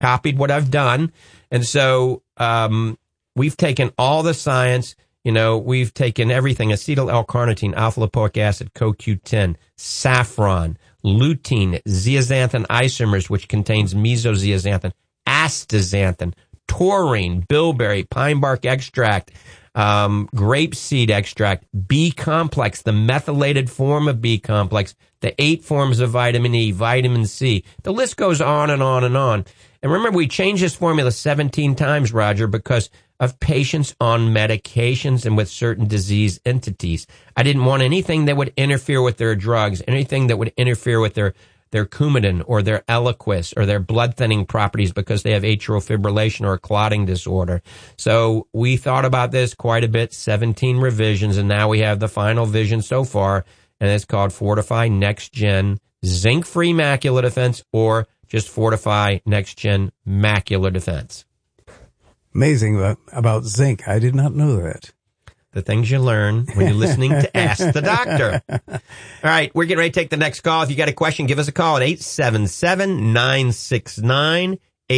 copied what I've done. And so we've taken all the science. We've taken everything: acetyl L-carnitine, alpha-lipoic acid, CoQ10, saffron, lutein, zeaxanthin isomers, which contains mesozeaxanthin, astaxanthin, taurine, bilberry, pine bark extract, grapeseed extract, B complex, the methylated form of B complex, the 8 forms of vitamin E, vitamin C. The list goes on and on and on. And remember, we changed this formula 17 times, Roger, because of patients on medications and with certain disease entities. I didn't want anything that would interfere with their drugs, anything that would interfere with their Coumadin or their Eliquis or their blood thinning properties because they have atrial fibrillation or a clotting disorder. So we thought about this quite a bit, 17 revisions, and now we have the final vision so far, and it's called Fortify Next Gen Zinc-Free Macular Defense, or just Fortify Next Gen Macular Defense. Amazing about zinc. I did not know that. The things you learn when you're listening to Ask the Doctor. All right, we're getting ready to take the next call. If you got a question, give us a call at 877-969-8600,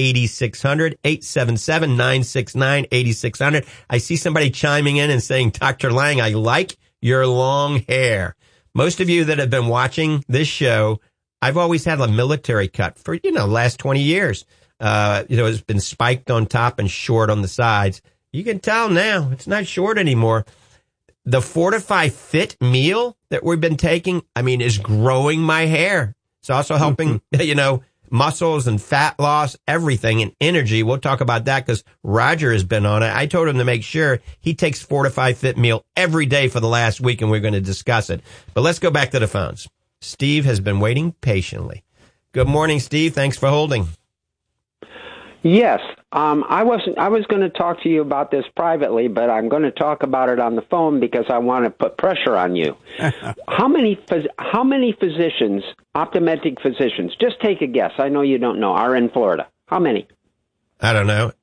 877-969-8600. I see somebody chiming in and saying, Dr. Lang, I like your long hair. Most of you that have been watching this show, I've always had a military cut for, last 20 years. It's been spiked on top and short on the sides. You can tell now it's not short anymore. The Fortify Fit meal that we've been taking, is growing my hair. It's also helping, muscles and fat loss, everything, and energy. We'll talk about that because Roger has been on it. I told him to make sure he takes Fortify Fit meal every day for the last week, and we're going to discuss it. But let's go back to the phones. Steve has been waiting patiently. Good morning, Steve. Thanks for holding. Yes, I was going to talk to you about this privately, but I'm going to talk about it on the phone because I want to put pressure on you. How many physicians, optometric physicians, just take a guess, I know you don't know, are in Florida? How many? I don't know.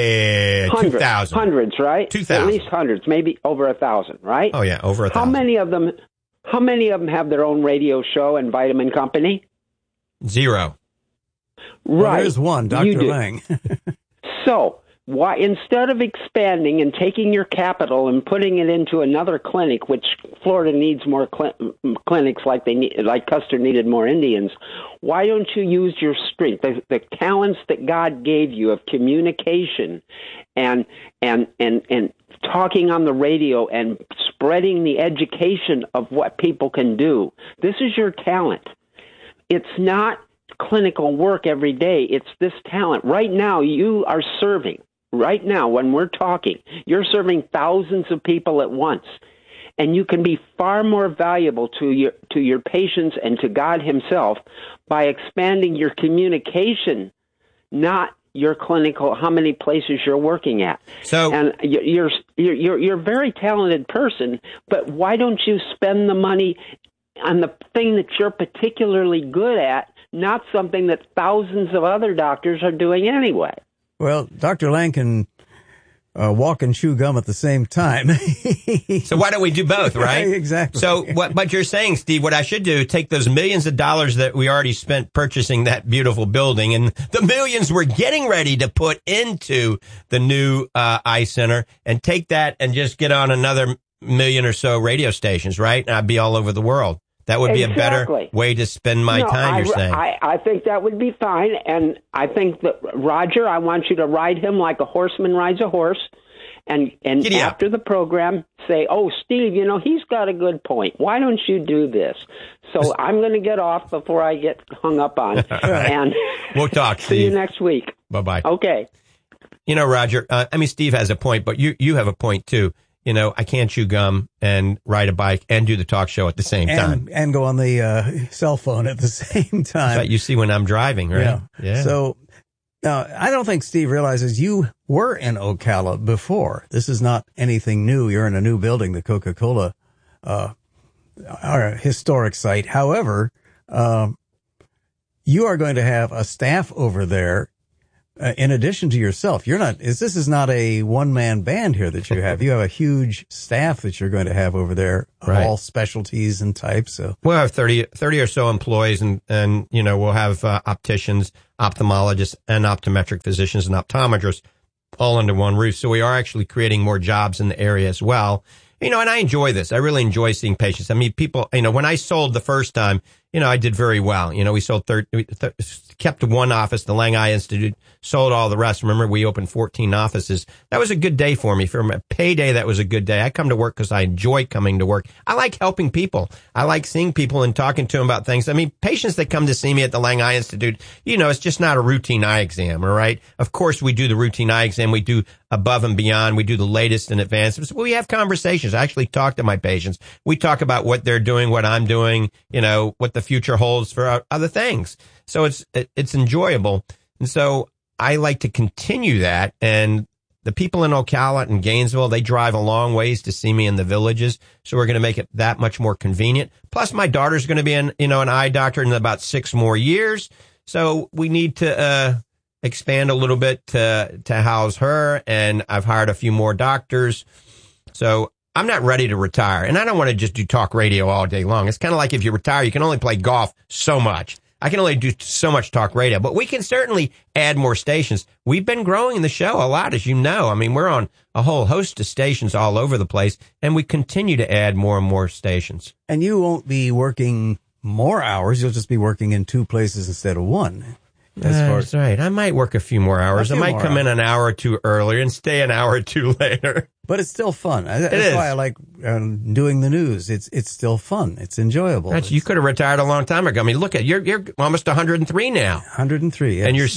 2,000. Hundreds, right? 2,000. At least hundreds, maybe over 1,000, right? Oh yeah, over 1,000. How many of them have their own radio show and vitamin company? 0. Right. Well, there's one, Dr. Lang. So, why, instead of expanding and taking your capital and putting it into another clinic, which Florida needs more clinics like Custer needed more Indians, why don't you use your strength, the talents that God gave you of communication and talking on the radio and spreading the education of what people can do? This is your talent. It's not clinical work every day. It's this talent. Right now, you are serving. Right now, when we're talking, you're serving thousands of people at once. And you can be far more valuable to your patients and to God himself by expanding your communication, not your clinical, how many places you're working at. So, and you're a very talented person, but why don't you spend the money on the thing that you're particularly good at, not something that thousands of other doctors are doing anyway? Well, Dr. Lang can walk and chew gum at the same time. So why don't we do both, right? Exactly. So what you're saying, Steve, what I should do, take those millions of dollars that we already spent purchasing that beautiful building and the millions we're getting ready to put into the new eye center, and take that and just get on another million or so radio stations, right? And I'd be all over the world. That would be a better way to spend my time, you're saying. I think that would be fine. And I think that, Roger, I want you to ride him like a horseman rides a horse. And after the program, say, oh, Steve, he's got a good point. Why don't you do this? So I'm going to get off before I get hung up on. And we'll talk, Steve. See you next week. Bye-bye. Okay. Roger, Steve has a point, but you have a point, too. I can't chew gum and ride a bike and do the talk show at the same time. And go on the cell phone at the same time. But you see when I'm driving, right? Yeah. So, now, I don't think Steve realizes you were in Ocala before. This is not anything new. You're in a new building, the Coca-Cola our historic site. However, you are going to have a staff over there in addition to yourself, this is not a one-man band here that you have. You have a huge staff that you're going to have over there, right. All specialties and types. So we'll have 30 or so employees, and we'll have opticians, ophthalmologists, and optometric physicians and optometrists all under one roof. So we are actually creating more jobs in the area as well. And I enjoy this. I really enjoy seeing patients. I mean, people, when I sold the first time, I did very well. We sold kept one office, the Lang Eye Institute, sold all the rest. Remember, we opened 14 offices. That was a good day for me. For a payday, that was a good day. I come to work because I enjoy coming to work. I like helping people. I like seeing people and talking to them about things. I mean, patients that come to see me at the Lang Eye Institute, it's just not a routine eye exam, all right? Of course, we do the routine eye exam. We do above and beyond. We do the latest and advanced. We have conversations. I actually talk to my patients. We talk about what they're doing, what I'm doing, what the future holds for other things. So it's enjoyable. And so I like to continue that. And the people in Ocala and Gainesville, they drive a long ways to see me in the villages. So we're going to make it that much more convenient. Plus my daughter's going to be an eye doctor in about 6 more years. So we need to, expand a little bit to house her. And I've hired a few more doctors. So I'm not ready to retire, and I don't want to just do talk radio all day long. It's kind of like if you retire, you can only play golf so much. I can only do so much talk radio, but we can certainly add more stations. We've been growing the show a lot, as you know. I mean, we're on a whole host of stations all over the place, and we continue to add more and more stations. And you won't be working more hours. You'll just be working in 2 places instead of 1. That's right. I might work a few more hours. I might come in an hour or 2 earlier and stay an hour or 2 later. But it's still fun. That's why I like doing the news. It's still fun. It's enjoyable. You could have retired a long time ago. I mean, look at you're almost 103 now. 103, yes. And you're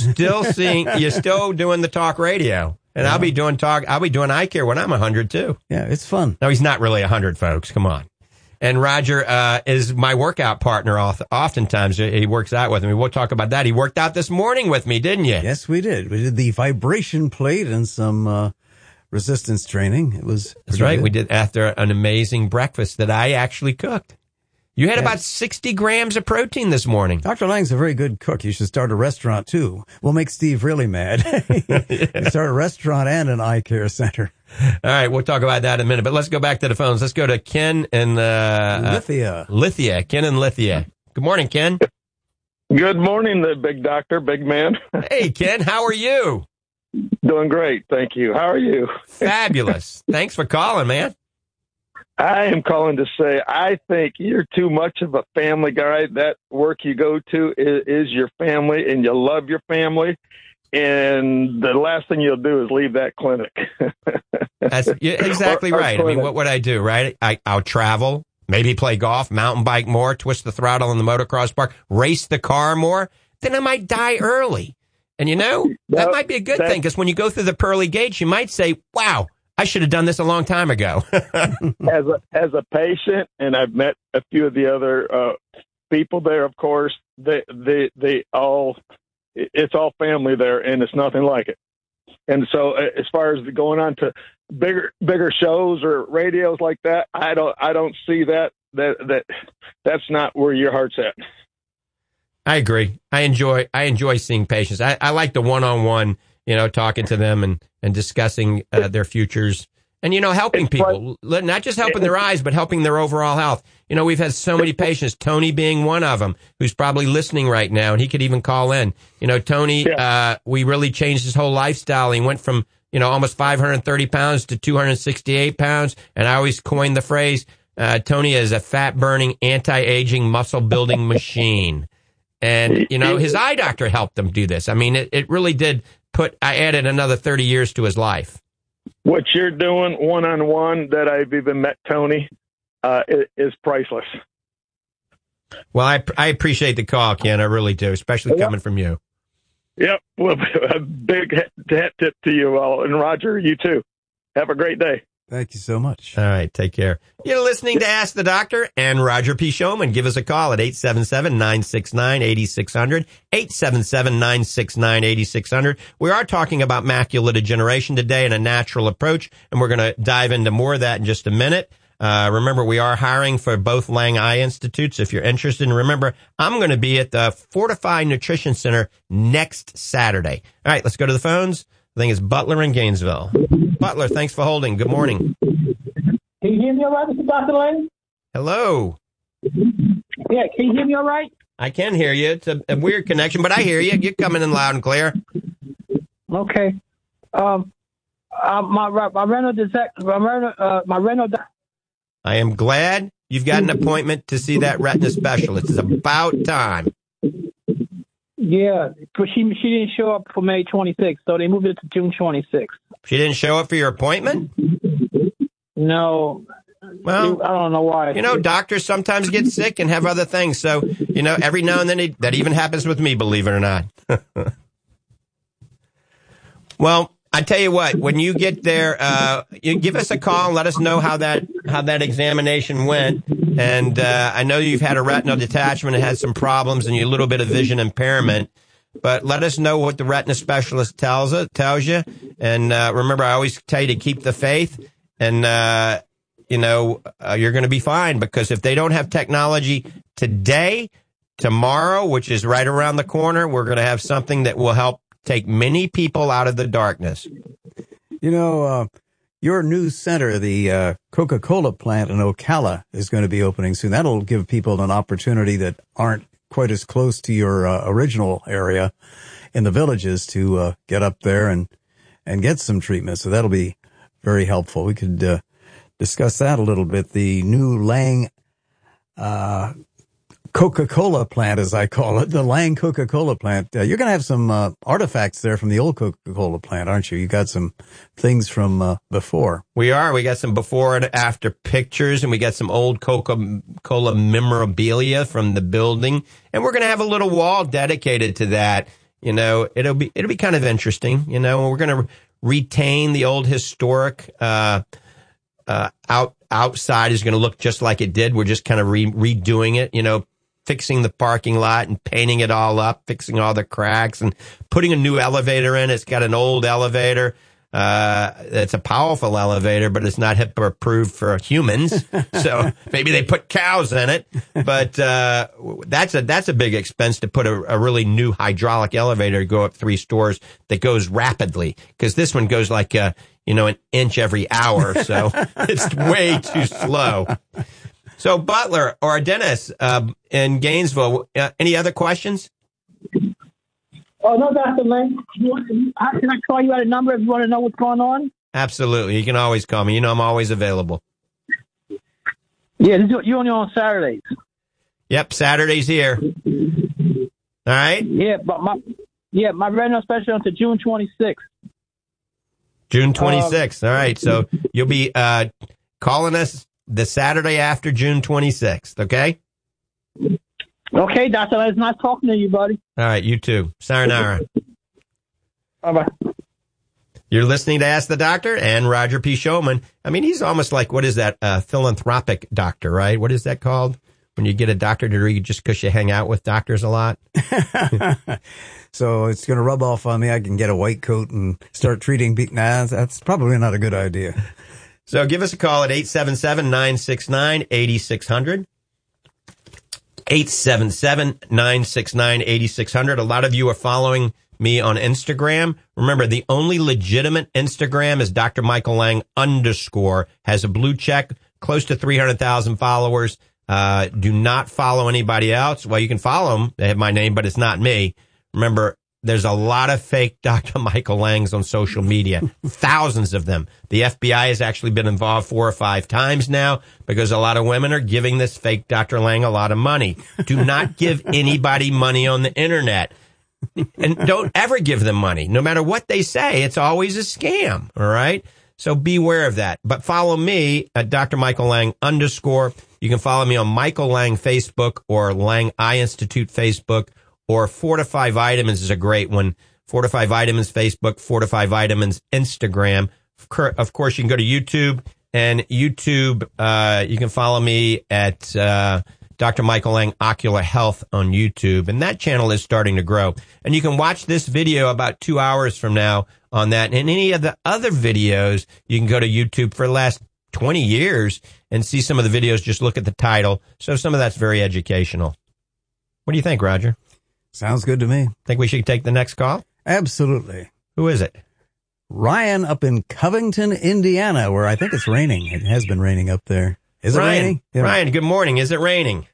still doing the talk radio. And yeah. I'll be doing eye care when I'm 100 too. Yeah, it's fun. No, he's not really 100, folks. Come on. And Roger is my workout partner. Oftentimes, he works out with me. We'll talk about that. He worked out this morning with me, didn't you? Yes, we did. We did the vibration plate and some resistance training. It was That's right. Good. We did after an amazing breakfast that I actually cooked. You had about 60 grams of protein this morning. Dr. Lang's a very good cook. You should start a restaurant, too. We'll make Steve really mad. Start a restaurant and an eye care center. All right, we'll talk about that in a minute, but let's go back to the phones. Let's go to Ken in Lithia. Ken in Lithia. Good morning, Ken. Good morning, the big doctor, big man. Hey, Ken, how are you? Doing great, thank you. How are you? Fabulous. Thanks for calling, man. I am calling to say I think you're too much of a family guy. That work you go to is your family, and you love your family. And the last thing you'll do is leave that clinic. That's exactly right. I mean, what would I do, right? I'll travel, maybe play golf, mountain bike more, twist the throttle in the motocross park, race the car more. Then I might die early. And that might be a good thing, because when you go through the pearly gates, you might say, wow, I should have done this a long time ago. As a patient, and I've met a few of the other people there, of course, they all... It's all family there, and it's nothing like it. And so, as far as going on to bigger shows or radios like that, I don't see that's not where your heart's at. I agree. I enjoy seeing patients. I like the one-on-one, talking to them and discussing their futures. And, helping people, not just helping their eyes, but helping their overall health. We've had so many patients, Tony being one of them, who's probably listening right now, and he could even call in. Tony, we really changed his whole lifestyle. He went from, almost 530 pounds to 268 pounds. And I always coined the phrase, Tony is a fat-burning, anti-aging, muscle-building machine. And, his eye doctor helped him do this. I mean, it really did I added another 30 years to his life. What you're doing one-on-one that I've even met Tony is priceless. Well, I appreciate the call, Ken. I really do, especially coming from you. Yep. Well, a big hat tip to you all. And Roger, you too. Have a great day. Thank you so much. All right. Take care. You're listening to Ask the Doctor and Roger P. Showman. Give us a call at 877-969-8600, 877-969-8600. We are talking about macular degeneration today and a natural approach, and we're going to dive into more of that in just a minute. Remember, we are hiring for both Lang Eye Institutes if you're interested. And remember, I'm going to be at the Fortify Nutrition Center next Saturday. All right, let's go to the phones. I think it's Butler in Gainesville. Butler, thanks for holding. Good morning. Can you hear me all right, Mr. Dr. Lang? Hello. Yeah, can you hear me all right? I can hear you. It's a weird connection, but I hear you. You're coming in loud and clear. Okay. My renal. I am glad you've got an appointment to see that retina specialist. It's about time. Yeah, but she didn't show up for May 26th, so they moved it to June 26th. She didn't show up for your appointment? No. Well, I don't know why. You know, doctors sometimes get sick and have other things. So, you know, every now and then that even happens with me, believe it or not. Well, I tell you what, when you get there, you give us a call and let us know how that examination went. And I know you've had a retinal detachment and had some problems and you a little bit of vision impairment. But let us know what the retina specialist tells you. And remember, I always tell you to keep the faith. And you're going to be fine, because if they don't have technology today, tomorrow, which is right around the corner, we're going to have something that will help take many people out of the darkness. You know, your new center, the Coca-Cola plant in Ocala, is going to be opening soon. That'll give people an opportunity that aren't quite as close to your original area in the villages to get up there and get some treatment. So that'll be very helpful. We could discuss that a little bit. The new Lang Coca-Cola plant, as I call it, the Lang Coca-Cola plant. You're going to have some artifacts there from the old Coca-Cola plant, aren't you? You got some things from before. We are. We got some before and after pictures, and we got some old Coca-Cola memorabilia from the building. And we're going to have a little wall dedicated to that. You know, it'll be kind of interesting. You know, we're going to retain the old historic outside is going to look just like it did. We're just kind of redoing it, you know, fixing the parking lot and painting it all up, fixing all the cracks and putting a new elevator in. It's got an old elevator. It's a powerful elevator, but it's not HIPAA approved for humans. So maybe they put cows in it, but that's a big expense to put a really new hydraulic elevator to go up 3 stories that goes rapidly, because this one goes like an inch every hour. So it's way too slow. So Butler or Dennis in Gainesville, any other questions? Oh, no, Dr. Lang. Can I call you at a number if you want to know what's going on? Absolutely. You can always call me. You know I'm always available. Yeah, you're only on Saturdays. Yep, Saturday's here. All right? Yeah, but my retinal special until June 26th. June 26th. All right. So you'll be calling us the Saturday after June 26th, okay? Okay, Dr. Lang, it's nice talking to you, buddy. All right, you too. Sayonara. Bye-bye. You're listening to Ask the Doctor and Roger P. Showman. I mean, he's almost like, what is that, philanthropic doctor, right? What is that called? When you get a doctor degree just because you hang out with doctors a lot? So it's going to rub off on me. I can get a white coat and start treating people. Nah, that's probably not a good idea. So give us a call at 877-969-8600. 877-969-8600. A lot of you are following me on Instagram. Remember, the only legitimate Instagram is Dr. Michael Lang _ has a blue check, close to 300,000 followers. Do not follow anybody else. Well, you can follow them. They have my name, but it's not me. Remember, there's a lot of fake Dr. Michael Langs on social media, thousands of them. The FBI has actually been involved 4 or 5 times now because a lot of women are giving this fake Dr. Lang a lot of money. Do not give anybody money on the internet. And don't ever give them money. No matter what they say, it's always a scam. All right? So beware of that. But follow me at Dr. Michael Lang _ You can follow me on Michael Lang Facebook or Lang Eye Institute Facebook, or Fortify Vitamins is a great one. Fortify Vitamins Facebook, Fortify Vitamins Instagram. Of course, you can go to YouTube, and YouTube, you can follow me at Dr. Michael Lang Ocular Health on YouTube, and that channel is starting to grow. And you can watch this video about 2 hours from now on that. And any of the other videos, you can go to YouTube for the last 20 years and see some of the videos. Just look at the title. So some of that's very educational. What do you think, Roger? Sounds good to me. Think we should take the next call? Absolutely. Who is it? Ryan up in Covington, Indiana, where I think it's raining. It has been raining up there. Is it raining? Yeah. Ryan, good morning. Is it raining?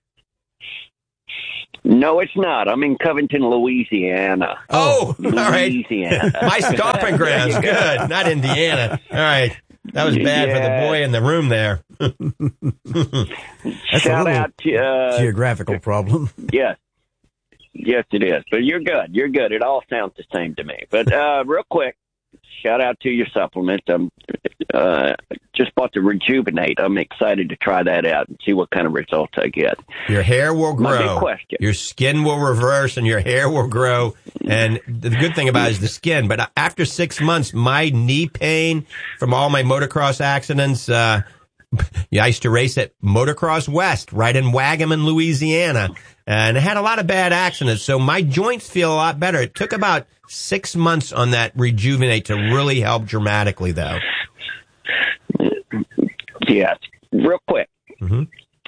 No, it's not. I'm in Covington, Louisiana. Oh, all right. Louisiana. My stomping grounds. Good. Not Indiana. All right. That was bad for the boy in the room there. That's Shout a out to geographical problem. Yes. Yes, it is. But you're good. You're good. It all sounds the same to me. But real quick, shout out to your supplements. Just bought the Rejuvenate. I'm excited to try that out and see what kind of results I get. Your hair will grow. My big question. Your skin will reverse and your hair will grow. And the good thing about it is the skin. But after 6 months, my knee pain from all my motocross accidents, I used to race at Motocross West right in Waggaman, Louisiana. And I had a lot of bad accidents. So my joints feel a lot better. It took about 6 months on that Rejuvenate to really help dramatically, though. Yes. Real quick. Mm-hmm.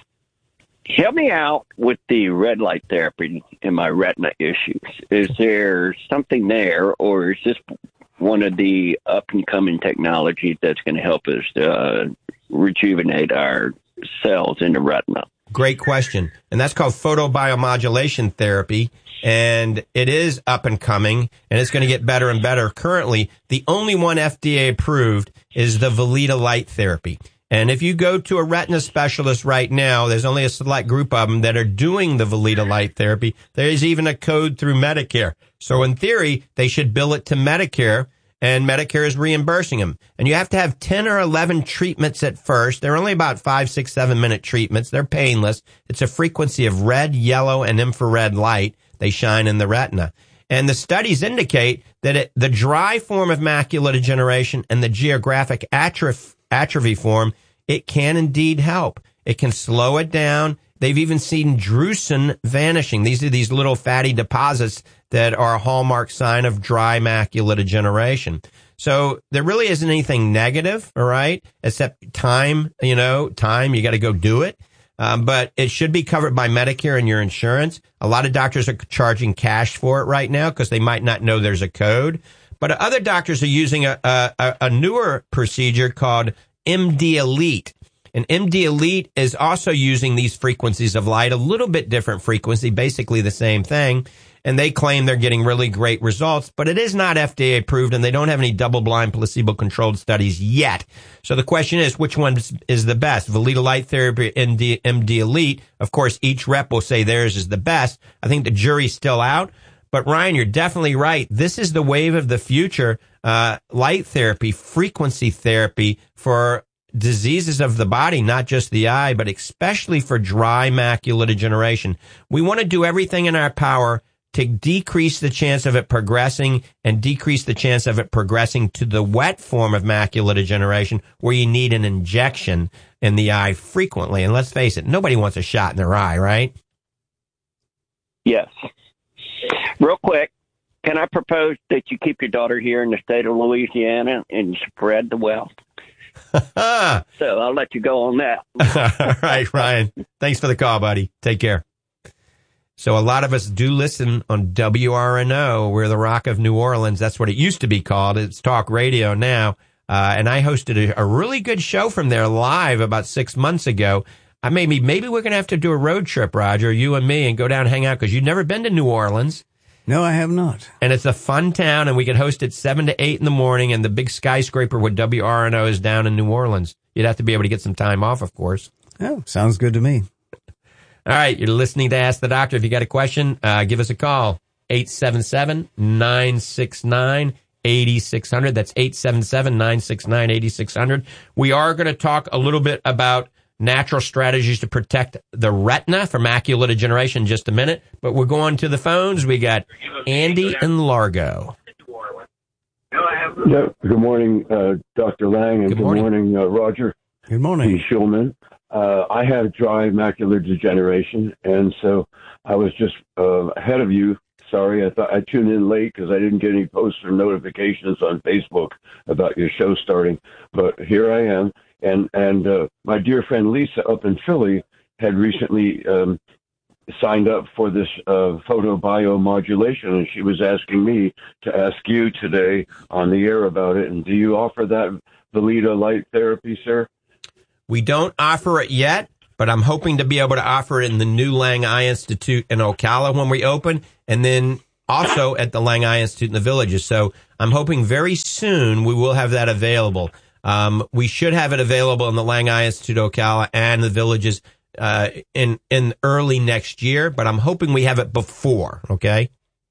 Help me out with the red light therapy and my retina issues. Is there something there, or is this one of the up-and-coming technologies that's going to help us rejuvenate our cells in the retina? Great question. And that's called photobiomodulation therapy. And it is up and coming, and it's going to get better and better. Currently, the only one FDA approved is the Valida Light Therapy. And if you go to a retina specialist right now, there's only a select group of them that are doing the Valida Light Therapy. There is even a code through Medicare. So in theory, they should bill it to Medicare, and Medicare is reimbursing them. And you have to have 10 or 11 treatments at first. They're only about 5, 6, 7-minute treatments. They're painless. It's a frequency of red, yellow, and infrared light. They shine in the retina. And the studies indicate that the dry form of macular degeneration and the geographic atrophy form, it can indeed help. It can slow it down. They've even seen drusen vanishing. These are these little fatty deposits that are a hallmark sign of dry macular degeneration. So there really isn't anything negative, all right, except time, you got to go do it. But it should be covered by Medicare and your insurance. A lot of doctors are charging cash for it right now because they might not know there's a code. But other doctors are using a newer procedure called MD Elite. And MD Elite is also using these frequencies of light, a little bit different frequency, basically the same thing. And they claim they're getting really great results, but it is not FDA approved, and they don't have any double-blind placebo-controlled studies yet. So the question is, which one is the best? Valida Light Therapy, MD Elite. Of course, each rep will say theirs is the best. I think the jury's still out. But Ryan, you're definitely right. This is the wave of the future. Light therapy, frequency therapy for diseases of the body, not just the eye, but especially for dry macular degeneration. We want to do everything in our power to decrease the chance of it progressing and decrease the chance of it progressing to the wet form of macular degeneration where you need an injection in the eye frequently. And let's face it, nobody wants a shot in their eye, right? Yes. Real quick, can I propose that you keep your daughter here in the state of Louisiana and spread the wealth? So I'll let you go on that. All right, Ryan. Thanks for the call, buddy. Take care. So a lot of us do listen on WRNO. We're the Rock of New Orleans. That's what it used to be called. It's talk radio now. And I hosted a really good show from there live about 6 months ago. Maybe we're going to have to do a road trip, Roger, you and me, and go down and hang out because you've never been to New Orleans. No, I have not. And it's a fun town, and we could host it 7 to 8 in the morning, and the big skyscraper where WRNO is down in New Orleans. You'd have to be able to get some time off, of course. Oh, sounds good to me. All right, you're listening to Ask the Doctor. If you got a question, give us a call. 877-969-8600. That's 877-969-8600. We are going to talk a little bit about natural strategies to protect the retina from macular degeneration in just a minute. But we're going to the phones. We got Andy in Largo. Yeah, good morning, Dr. Lang, and good morning, Roger. Good morning. Schulman. I have dry macular degeneration, and so I was just ahead of you. Sorry, I thought I tuned in late because I didn't get any posts or notifications on Facebook about your show starting. But here I am, And my dear friend Lisa up in Philly had recently signed up for this photobiomodulation, and she was asking me to ask you today on the air about it. And do you offer that Valida light therapy, sir? We don't offer it yet, but I'm hoping to be able to offer it in the new Lang Eye Institute in Ocala when we open, and then also at the Lang Eye Institute in the Villages. So I'm hoping very soon we will have that available. We should have it available in the Lang Eye Institute Ocala and the Villages in early next year, but I'm hoping we have it before, okay?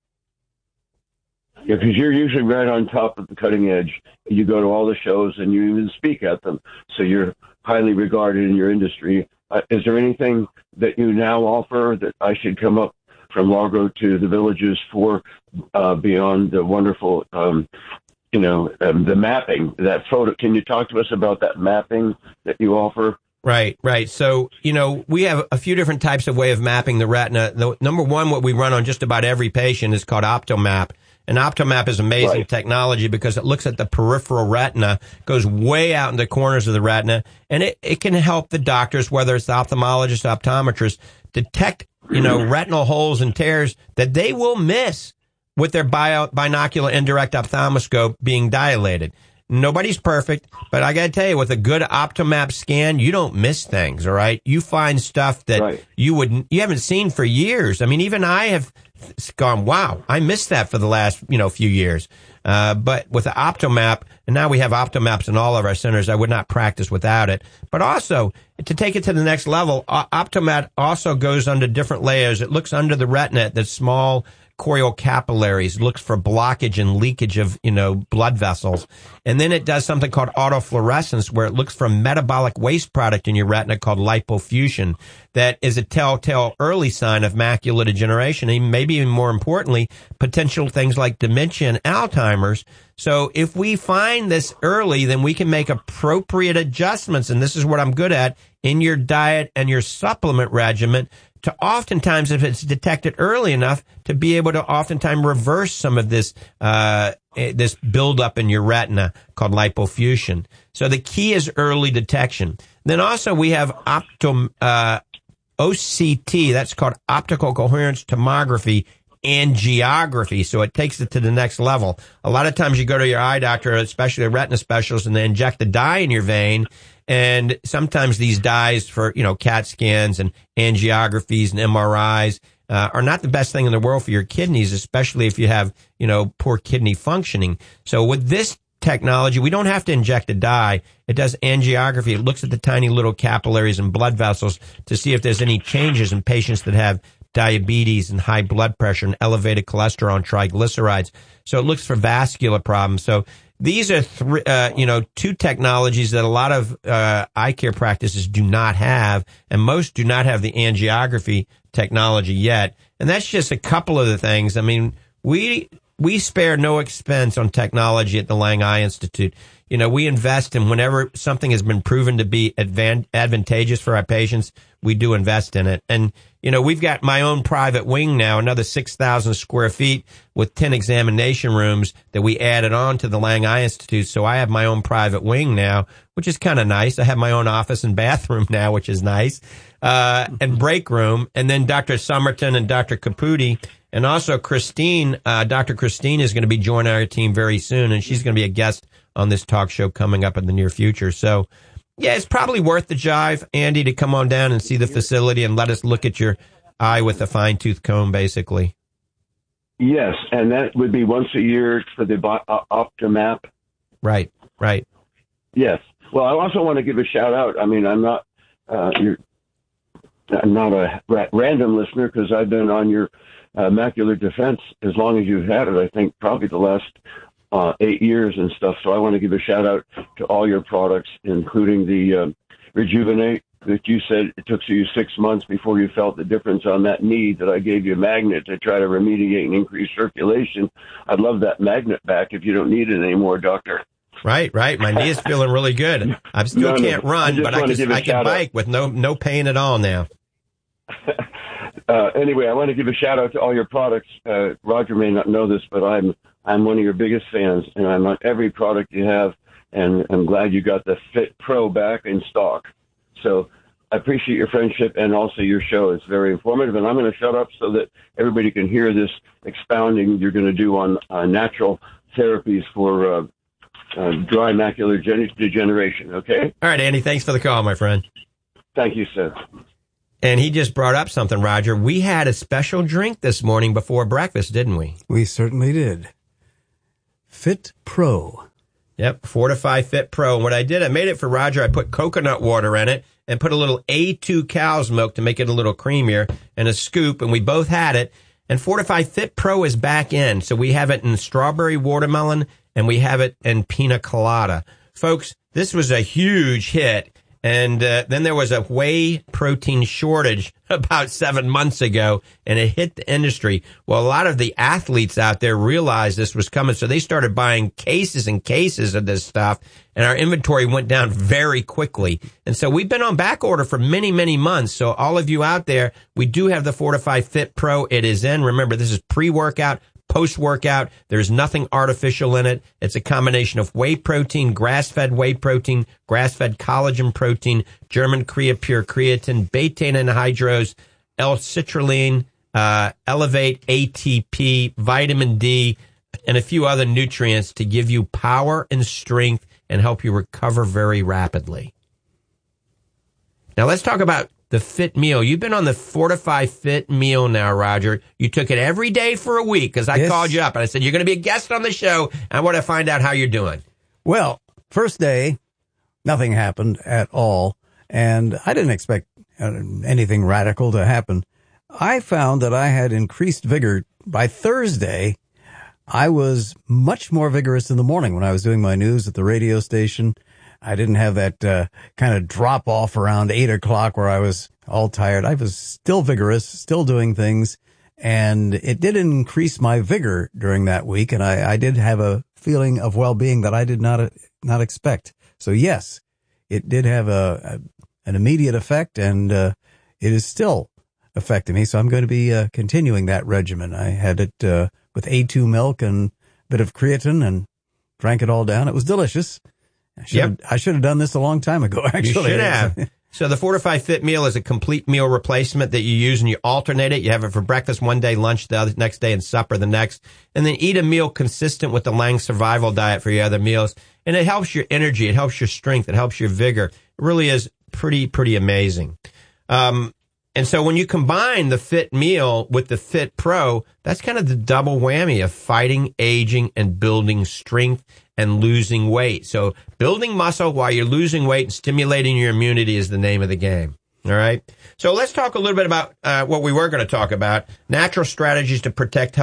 Yeah, because you're usually right on top of the cutting edge. You go to all the shows and you even speak at them, so you're highly regarded in your industry. Is there anything that you now offer that I should come up from Largo to the Villages for beyond the wonderful, the mapping, that photo? Can you talk to us about that mapping that you offer? Right. So, we have a few different types of way of mapping the retina. The number one, what we run on just about every patient is called OptoMap. And OptoMap is amazing technology because it looks at the peripheral retina, goes way out in the corners of the retina, and it can help the doctors, whether it's the ophthalmologist, optometrist, detect, retinal holes and tears that they will miss with their binocular indirect ophthalmoscope being dilated. Nobody's perfect, but I got to tell you, with a good OptoMap scan, you don't miss things, all right? You find stuff that you haven't seen for years. I mean, even I have gone, wow, I missed that for the last, few years. But with the OptoMap, and now we have OptoMaps in all of our centers, I would not practice without it. But also, to take it to the next level, OptoMap also goes under different layers. It looks under the retina at the small choroidal capillaries, looks for blockage and leakage of, blood vessels. And then it does something called autofluorescence, where it looks for metabolic waste product in your retina called lipofuscin. That is a telltale early sign of macular degeneration, and maybe even more importantly, potential things like dementia and Alzheimer's. So if we find this early, then we can make appropriate adjustments, and this is what I'm good at, in your diet and your supplement regimen, to oftentimes, if it's detected early enough, to be able to oftentimes reverse some of this this buildup in your retina called lipofuscin. So the key is early detection. Then also we have OCT, that's called optical coherence tomography, angiography. So it takes it to the next level. A lot of times you go to your eye doctor, especially a retina specialist, and they inject the dye in your vein. And sometimes these dyes for, CAT scans and angiographies and MRIs are not the best thing in the world for your kidneys, especially if you have, poor kidney functioning. So with this technology, we don't have to inject a dye. It does angiography. It looks at the tiny little capillaries and blood vessels to see if there's any changes in patients that have diabetes and high blood pressure and elevated cholesterol and triglycerides. So it looks for vascular problems. So these are two technologies that a lot of eye care practices do not have, and most do not have the angiography technology yet. And that's just a couple of the things. I mean, we spare no expense on technology at the Lang Eye Institute. We invest in whenever something has been proven to be advantageous for our patients, we do invest in it. And, we've got my own private wing now, another 6,000 square feet with 10 examination rooms that we added on to the Lang Eye Institute. So I have my own private wing now, which is kind of nice. I have my own office and bathroom now, which is nice, and break room. And then Dr. Somerton and Dr. Caputi, and also Christine, Dr. Christine is going to be joining our team very soon, and she's going to be a guest on this talk show coming up in the near future. So, yeah, it's probably worth the jive, Andy, to come on down and see the facility and let us look at your eye with a fine-tooth comb, basically. Yes, and that would be once a year for the OptoMap. Right. Yes. Well, I also want to give a shout-out. I mean, I'm not a random listener because I've been on your macular defense as long as you've had it, I think probably the last 8 years and stuff. So I want to give a shout out to all your products, including the Rejuvenate that you said it took you 6 months before you felt the difference on that knee that I gave you a magnet to try to remediate and increase circulation. I'd love that magnet back if you don't need it anymore, doctor. Right. My knee is feeling really good. I still can't run, but I can bike with no pain at all now. Anyway, I want to give a shout out to all your products. Roger may not know this, but I'm one of your biggest fans, and I'm on every product you have. and I'm glad you got the Fit Pro back in stock. So I appreciate your friendship and also your show. It's very informative, and I'm going to shut up so that everybody can hear this expounding you're going to do on natural therapies for dry macular degeneration, okay? All right, Andy, thanks for the call, my friend. Thank you, sir. And he just brought up something, Roger. We had a special drink this morning before breakfast, didn't we? We certainly did. Fit Pro. Yep, Fortify Fit Pro. And what I did, I made it for Roger. I put coconut water in it and put a little A2 cow's milk to make it a little creamier and a scoop, and we both had it. And Fortify Fit Pro is back in. So we have it in strawberry watermelon, and we have it in pina colada. Folks, this was a huge hit. And then there was a whey protein shortage about 7 months ago, and it hit the industry. Well, a lot of the athletes out there realized this was coming, so they started buying cases and cases of this stuff, and our inventory went down very quickly. And so we've been on back order for many, many months. So all of you out there, we do have the Fortify Fit Pro. It is in. Remember, this is pre-workout. Post-workout, there's nothing artificial in it. It's a combination of whey protein, grass-fed whey protein, grass-fed collagen protein, German Creapure creatine, betaine anhydrous, L-citrulline, Elevate ATP, vitamin D, and a few other nutrients to give you power and strength and help you recover very rapidly. Now let's talk about the Fit Meal. You've been on the Fortify Fit Meal now, Roger. You took it every day for a week because I called you up and I said, you're going to be a guest on the show. I want to find out how you're doing. Well, first day, nothing happened at all. And I didn't expect anything radical to happen. I found that I had increased vigor. By Thursday, I was much more vigorous in the morning when I was doing my news at the radio station. I didn't have that kind of drop off around 8 o'clock where I was all tired. I was still vigorous, still doing things, and it did increase my vigor during that week. And I did have a feeling of well-being that I did not expect. So yes, it did have an immediate effect, and it is still affecting me. So I'm going to be continuing that regimen. I had it with A2 milk and a bit of creatine and drank it all down. It was delicious. I should have done this a long time ago, actually. You should have. So the Fortify Fit Meal is a complete meal replacement that you use and you alternate it. You have it for breakfast one day, lunch the next day, and supper the next. And then eat a meal consistent with the Lang survival diet for your other meals. And it helps your energy. It helps your strength. It helps your vigor. It really is pretty amazing. And so when you combine the Fit Meal with the Fit Pro, that's kind of the double whammy of fighting aging and building strength and losing weight. So building muscle while you're losing weight and stimulating your immunity is the name of the game. All right. So let's talk a little bit about what we were going to talk about: natural strategies to protect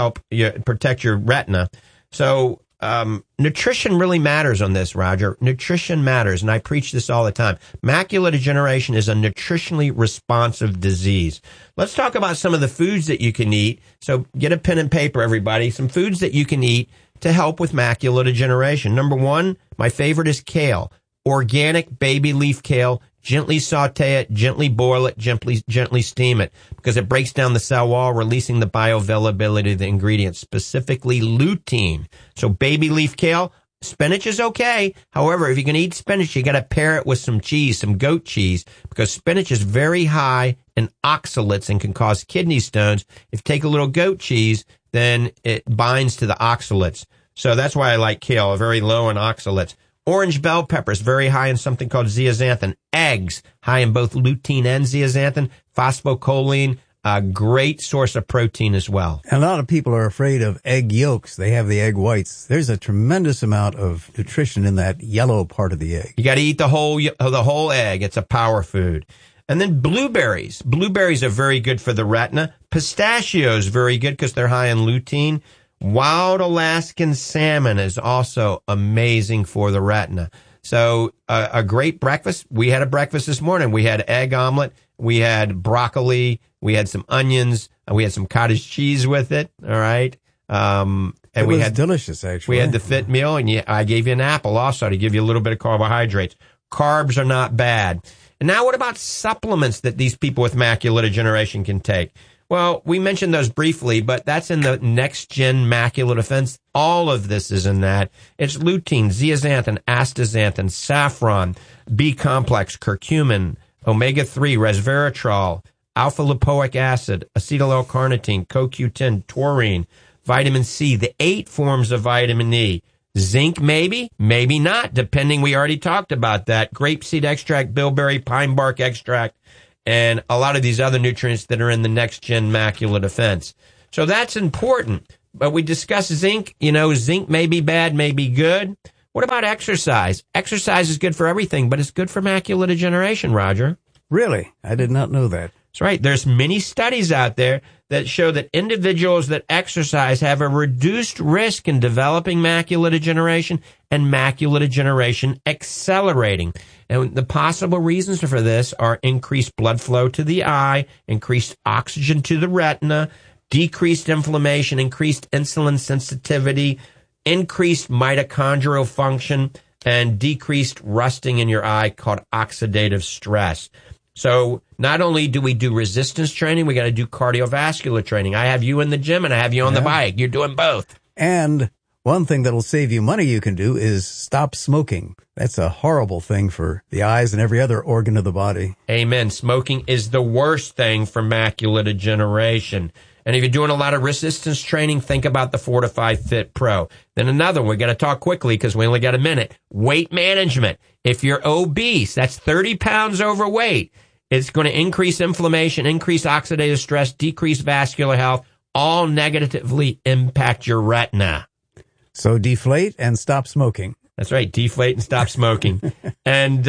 your retina. So nutrition really matters on this, Roger. Nutrition matters, and I preach this all the time. Macular degeneration is a nutritionally responsive disease. Let's talk about some of the foods that you can eat. So get a pen and paper, everybody. Some foods that you can eat to help with macular degeneration. Number one, my favorite is kale. Organic baby leaf kale. Gently saute it, gently boil it, gently steam it, because it breaks down the cell wall, releasing the bioavailability of the ingredients, specifically lutein. So baby leaf kale, spinach is okay. However, if you're going to eat spinach, you got to pair it with some cheese, some goat cheese, because spinach is very high in oxalates and can cause kidney stones. If you take a little goat cheese, then it binds to the oxalates. So that's why I like kale, very low in oxalates. Orange bell peppers, very high in something called zeaxanthin. Eggs, high in both lutein and zeaxanthin. Phosphocholine, a great source of protein as well. A lot of people are afraid of egg yolks. They have the egg whites. There's a tremendous amount of nutrition in that yellow part of the egg. You got to eat the whole egg. It's a power food. And then blueberries. Blueberries are very good for the retina. Pistachios, very good because they're high in lutein. Wild Alaskan salmon is also amazing for the retina. So a great breakfast. We had a breakfast this morning. We had egg omelet. We had broccoli. We had some onions. And we had some cottage cheese with it. All right. And it was delicious, actually. We had the Fit Meal, and I gave you an apple also to give you a little bit of carbohydrates. Carbs are not bad. And now what about supplements that these people with macular degeneration can take? Well, we mentioned those briefly, but that's in the next-gen macular defense. All of this is in that. It's lutein, zeaxanthin, astaxanthin, saffron, B-complex, curcumin, omega-3, resveratrol, alpha-lipoic acid, acetyl L-carnitine, CoQ10, taurine, vitamin C, the 8 forms of vitamin E. Zinc, maybe, maybe not, depending. We already talked about that. Grapeseed extract, bilberry, pine bark extract, and a lot of these other nutrients that are in the next-gen macular defense. So that's important. But we discussed zinc. Zinc may be bad, may be good. What about exercise? Exercise is good for everything, but it's good for macular degeneration, Roger. Really? I did not know that. That's right. There's many studies out there that show that individuals that exercise have a reduced risk in developing macular degeneration and macular degeneration accelerating. And the possible reasons for this are increased blood flow to the eye, increased oxygen to the retina, decreased inflammation, increased insulin sensitivity, increased mitochondrial function, and decreased rusting in your eye called oxidative stress. So not only do we do resistance training, we got to do cardiovascular training. I have you in the gym and I have you on the bike. You're doing both. And one thing that'll save you money you can do is stop smoking. That's a horrible thing for the eyes and every other organ of the body. Amen. Smoking is the worst thing for macular degeneration. And if you're doing a lot of resistance training, think about the Fortify Fit Pro. Then another one, we got to talk quickly because we only got a minute. Weight management. If you're obese, that's 30 pounds overweight, it's going to increase inflammation, increase oxidative stress, decrease vascular health, all negatively impact your retina. So deflate and stop smoking. That's right. Deflate and stop smoking. And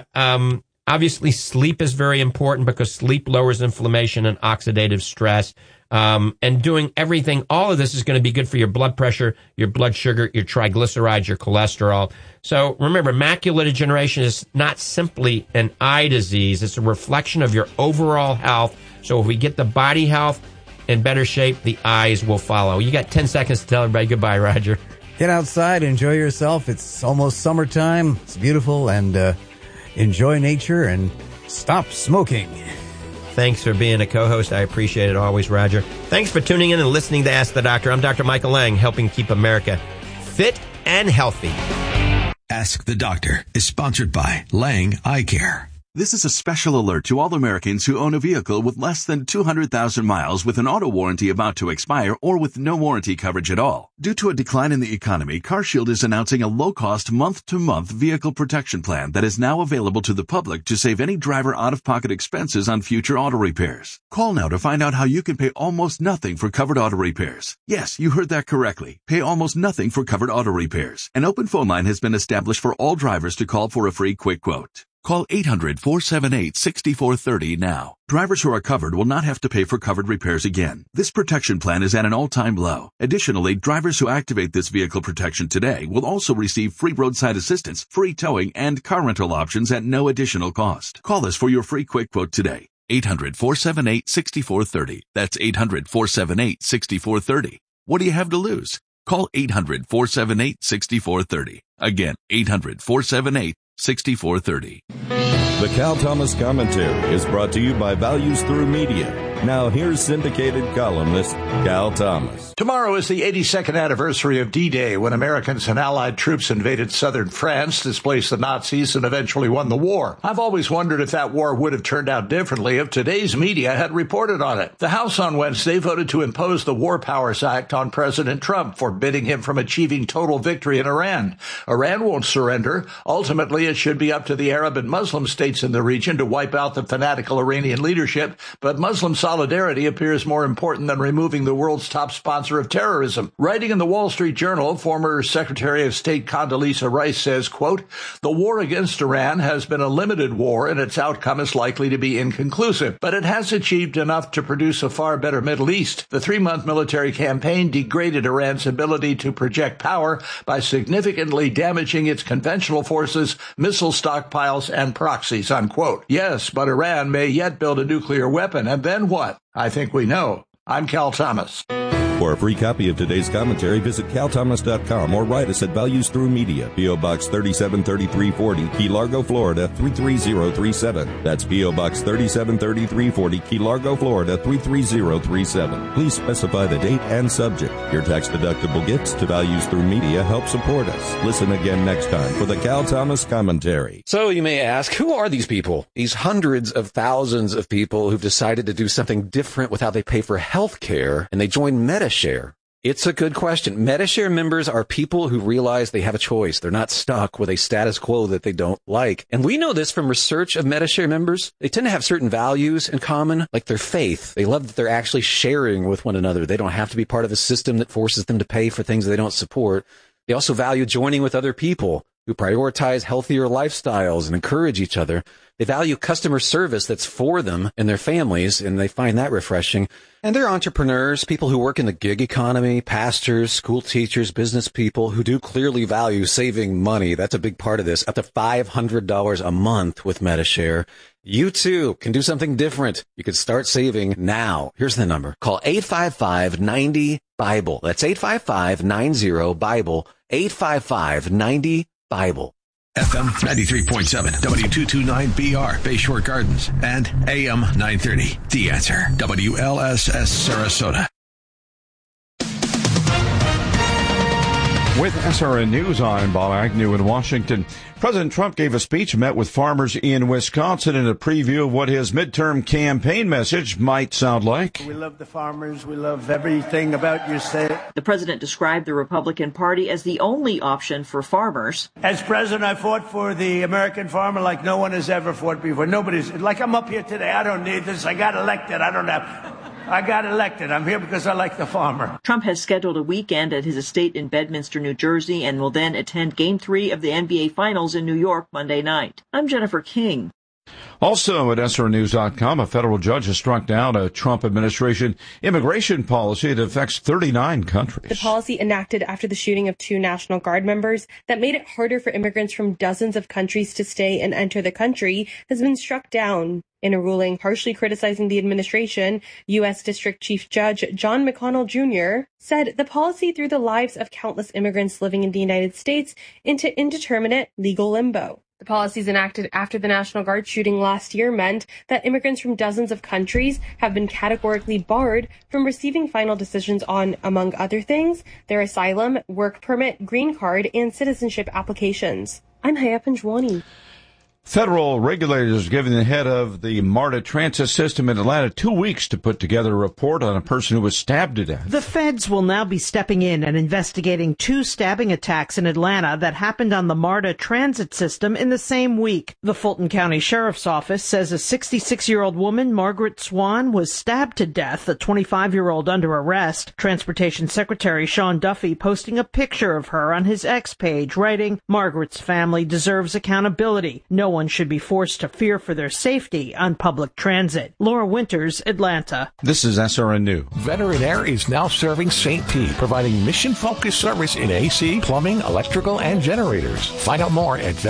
obviously sleep is very important because sleep lowers inflammation and oxidative stress. And doing everything, all of this is going to be good for your blood pressure, your blood sugar, your triglycerides, your cholesterol. So remember, macular degeneration is not simply an eye disease. It's a reflection of your overall health. So if we get the body health in better shape, the eyes will follow. You got 10 seconds to tell everybody goodbye, Roger. Get outside, enjoy yourself. It's almost summertime. It's beautiful, and enjoy nature and stop smoking. Thanks for being a co-host. I appreciate it always, Roger. Thanks for tuning in and listening to Ask the Doctor. I'm Dr. Michael Lang, helping keep America fit and healthy. Ask the Doctor is sponsored by Lang Eye Care. This is a special alert to all Americans who own a vehicle with less than 200,000 miles with an auto warranty about to expire or with no warranty coverage at all. Due to a decline in the economy, CarShield is announcing a low-cost month-to-month vehicle protection plan that is now available to the public to save any driver out-of-pocket expenses on future auto repairs. Call now to find out how you can pay almost nothing for covered auto repairs. Yes, you heard that correctly. Pay almost nothing for covered auto repairs. An open phone line has been established for all drivers to call for a free quick quote. Call 800-478-6430 now. Drivers who are covered will not have to pay for covered repairs again. This protection plan is at an all-time low. Additionally, drivers who activate this vehicle protection today will also receive free roadside assistance, free towing, and car rental options at no additional cost. Call us for your free quick quote today. 800-478-6430. That's 800-478-6430. What do you have to lose? Call 800-478-6430. Again, 800-478-6430. The Cal Thomas Commentary is brought to you by Values Through Media. Now here's syndicated columnist Cal Thomas. Tomorrow is the 82nd anniversary of D-Day, when Americans and Allied troops invaded southern France, displaced the Nazis, and eventually won the war. I've always wondered if that war would have turned out differently if today's media had reported on it. The House on Wednesday voted to impose the War Powers Act on President Trump, forbidding him from achieving total victory in Iran. Iran won't surrender. Ultimately, it should be up to the Arab and Muslim states in the region to wipe out the fanatical Iranian leadership, but Muslim solidarity appears more important than removing the world's top sponsor of terrorism. Writing in the Wall Street Journal, former Secretary of State Condoleezza Rice says, quote, "The war against Iran has been a limited war and its outcome is likely to be inconclusive, but it has achieved enough to produce a far better Middle East. The 3-month military campaign degraded Iran's ability to project power by significantly damaging its conventional forces, missile stockpiles, and proxies," unquote. Yes, but Iran may yet build a nuclear weapon, and then what? I think we know. I'm Cal Thomas. For a free copy of today's commentary, visit calthomas.com or write us at Values Through Media, P.O. Box 373340, Key Largo, Florida 33037. That's P.O. Box 373340, Key Largo, Florida 33037. Please specify the date and subject. Your tax-deductible gifts to Values Through Media help support us. Listen again next time for the Cal Thomas Commentary. So you may ask, who are these people? These hundreds of thousands of people who've decided to do something different with how they pay for health care, and they join Medi-Share. It's a good question. Medi-Share members are people who realize they have a choice. They're not stuck with a status quo that they don't like. And we know this from research of Medi-Share members. They tend to have certain values in common, like their faith. They love that they're actually sharing with one another. They don't have to be part of a system that forces them to pay for things they don't support. They also value joining with other people who prioritize healthier lifestyles and encourage each other. They value customer service that's for them and their families, and they find that refreshing. And they're entrepreneurs, people who work in the gig economy, pastors, school teachers, business people who do clearly value saving money. That's a big part of this, up to $500 a month with Medi-Share. You too can do something different. You can start saving now. Here's the number. Call 855-90-BIBLE. That's 855-90-BIBLE. 855-90-BIBLE. FM 93.7, W229BR, Bayshore Gardens, and AM 930. The Answer, WLSS Sarasota. With SRN News, I'm Bob Agnew in Washington. President Trump gave a speech, met with farmers in Wisconsin in a preview of what his midterm campaign message might sound like. We love the farmers. We love everything about your state. The president described the Republican Party as the only option for farmers. As president, I fought for the American farmer like no one has ever fought before. Nobody's, like I'm up here today. I don't need this. I got elected. I got elected. I'm here because I like the farmer. Trump has scheduled a weekend at his estate in Bedminster, New Jersey, and will then attend Game 3 of the NBA Finals in New York Monday night. I'm Jennifer King. Also at SRNews.com, a federal judge has struck down a Trump administration immigration policy that affects 39 countries. The policy enacted after the shooting of 2 National Guard members that made it harder for immigrants from dozens of countries to stay and enter the country has been struck down. In a ruling harshly criticizing the administration, U.S. District Chief Judge John McConnell Jr. said the policy threw the lives of countless immigrants living in the United States into indeterminate legal limbo. The policies enacted after the National Guard shooting last year meant that immigrants from dozens of countries have been categorically barred from receiving final decisions on, among other things, their asylum, work permit, green card, and citizenship applications. I'm Haya Panjwani. Federal regulators are giving the head of the MARTA transit system in Atlanta 2 weeks to put together a report on a person who was stabbed to death. The feds will now be stepping in and investigating 2 stabbing attacks in Atlanta that happened on the MARTA transit system in the same week. The Fulton County Sheriff's Office says a 66-year-old woman, Margaret Swan, was stabbed to death, a 25-year-old under arrest. Transportation Secretary Sean Duffy posting a picture of her on his X page, writing, "Margaret's family deserves accountability. No one should be forced to fear for their safety on public transit." Laura Winters, Atlanta. This is SRN News. Veteran Air is now serving St. Pete, providing mission-focused service in AC, plumbing, electrical, and generators. Find out more at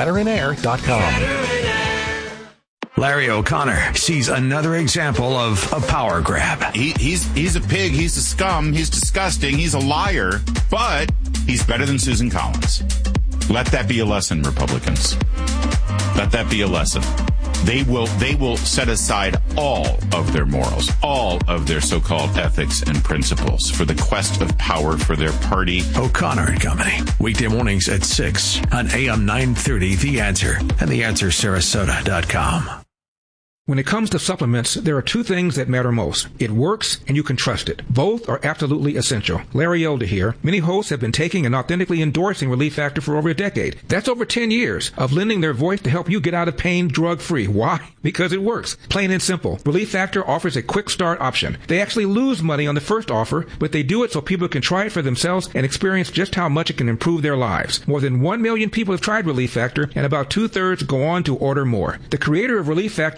veteranair.com. Larry O'Connor sees another example of a power grab. He's a pig. He's a scum. He's disgusting. He's a liar. But he's better than Susan Collins. Let that be a lesson, Republicans. Let that be a lesson. They will set aside all of their morals, all of their so-called ethics and principles for the quest of power for their party. O'Connor and Company, weekday mornings at 6 on AM 930, The Answer, and TheAnswerSarasota.com. When it comes to supplements, there are 2 things that matter most. It works and you can trust it. Both are absolutely essential. Larry Elder here. Many hosts have been taking and authentically endorsing Relief Factor for over a decade. That's over 10 years of lending their voice to help you get out of pain drug-free. Why? Because it works. Plain and simple. Relief Factor offers a quick start option. They actually lose money on the first offer, but they do it so people can try it for themselves and experience just how much it can improve their lives. More than 1 million people have tried Relief Factor, and about 2/3 go on to order more. The creator of Relief Factor returned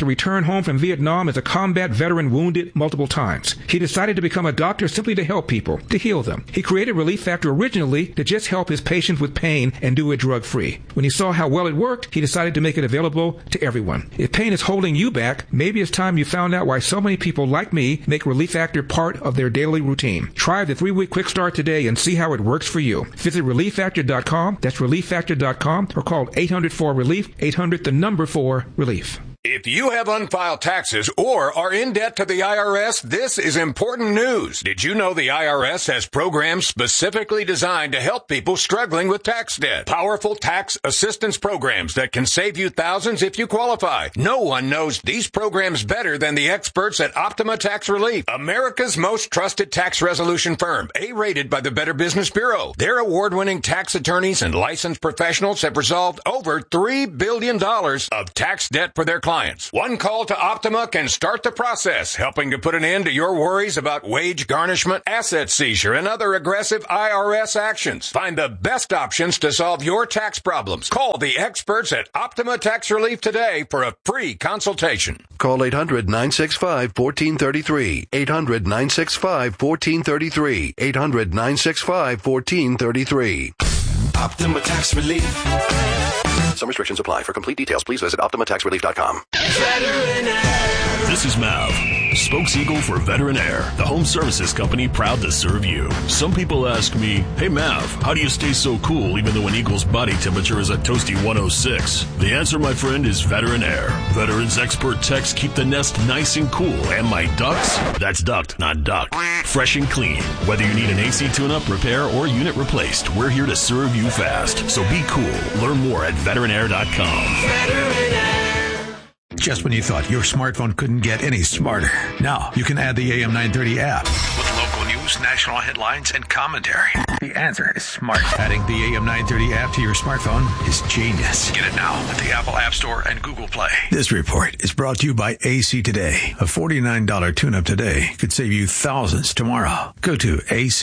returned home from Vietnam as a combat veteran wounded multiple times. He decided to become a doctor simply to help people, to heal them. He created Relief Factor originally to just help his patients with pain and do it drug-free. When he saw how well it worked, he decided to make it available to everyone. If pain is holding you back, maybe it's time you found out why so many people like me make Relief Factor part of their daily routine. Try the 3-week quick start today and see how it works for you. Visit ReliefFactor.com, that's ReliefFactor.com, or call 800-4-RELIEF, 800-4-RELIEF. If you have unfiled taxes or are in debt to the IRS, this is important news. Did you know the IRS has programs specifically designed to help people struggling with tax debt? Powerful tax assistance programs that can save you thousands if you qualify. No one knows these programs better than the experts at Optima Tax Relief, America's most trusted tax resolution firm, A-rated by the Better Business Bureau. Their award-winning tax attorneys and licensed professionals have resolved over $3 billion of tax debt for their clients. One call to Optima can start the process, helping to put an end to your worries about wage garnishment, asset seizure, and other aggressive IRS actions. Find the best options to solve your tax problems. Call the experts at Optima Tax Relief today for a free consultation. Call 800-965-1433. 800-965-1433. 800-965-1433. Optima Tax Relief. Some restrictions apply. For complete details, please visit OptimaTaxRelief.com. This is Mav, spokes-eagle for Veteran Air, the home services company proud to serve you. Some people ask me, hey Mav, how do you stay so cool even though an eagle's body temperature is a toasty 106? The answer, my friend, is Veteran Air. Veterans expert techs keep the nest nice and cool, and my ducks, that's ducked, not ducked, fresh and clean. Whether you need an AC tune-up, repair, or unit replaced, we're here to serve you fast. So be cool. Learn more at veteranair.com. Just when you thought your smartphone couldn't get any smarter, now you can add the AM 930 app with local news, national headlines, and commentary. The answer is smart. Adding the AM 930 app to your smartphone is genius. Get it now at the Apple App Store and Google Play. This report is brought to you by AC Today. A $49 tune-up today could save you thousands tomorrow. Go to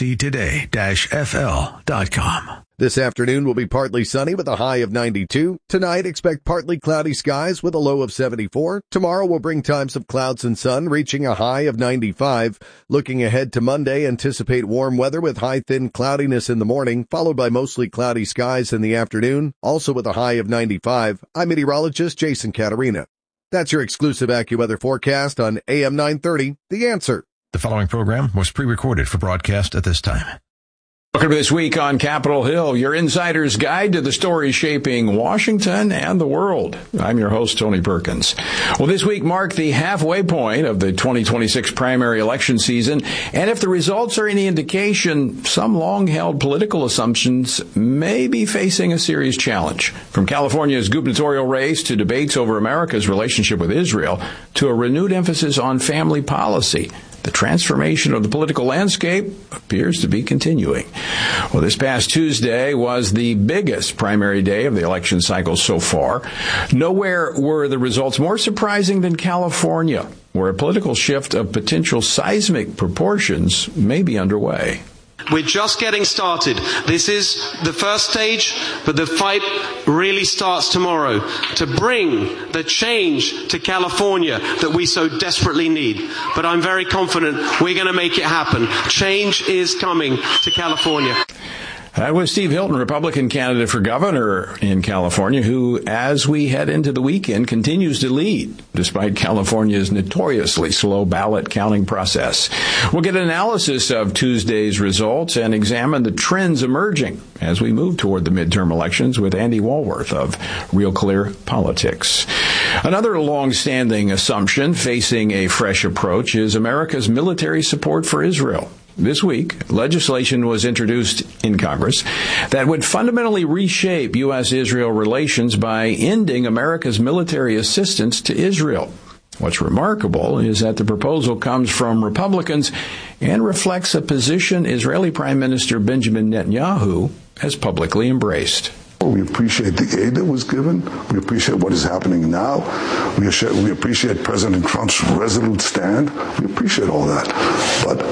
actoday-fl.com. This afternoon will be partly sunny with a high of 92. Tonight, expect partly cloudy skies with a low of 74. Tomorrow will bring times of clouds and sun, reaching a high of 95. Looking ahead to Monday, anticipate warm weather with high thin cloudiness in the morning, followed by mostly cloudy skies in the afternoon, also with a high of 95. I'm meteorologist Jason Caterina. That's your exclusive AccuWeather forecast on AM 930, The Answer. The following program was pre-recorded for broadcast at this time. Welcome to This Week on Capitol Hill, your insider's guide to the stories shaping Washington and the world. I'm your host, Tony Perkins. Well, this week marked the halfway point of the 2026 primary election season, and if the results are any indication, some long-held political assumptions may be facing a serious challenge. From California's gubernatorial race to debates over America's relationship with Israel to a renewed emphasis on family policy, the transformation of the political landscape appears to be continuing. Well, this past Tuesday was the biggest primary day of the election cycle so far. Nowhere were the results more surprising than California, where a political shift of potential seismic proportions may be underway. We're just getting started. This is the first stage, but the fight really starts tomorrow to bring the change to California that we so desperately need. But I'm very confident we're going to make it happen. Change is coming to California. That was Steve Hilton, Republican candidate for governor in California, who, as we head into the weekend, continues to lead, despite California's notoriously slow ballot counting process. We'll get an analysis of Tuesday's results and examine the trends emerging as we move toward the midterm elections with Andy Walworth of Real Clear Politics. Another long-standing assumption facing a fresh approach is America's military support for Israel. This week, legislation was introduced in Congress that would fundamentally reshape U.S.-Israel relations by ending America's military assistance to Israel. What's remarkable is that the proposal comes from Republicans and reflects a position Israeli Prime Minister Benjamin Netanyahu has publicly embraced. We appreciate the aid that was given. We appreciate what is happening now. We appreciate President Trump's resolute stand. We appreciate all that. But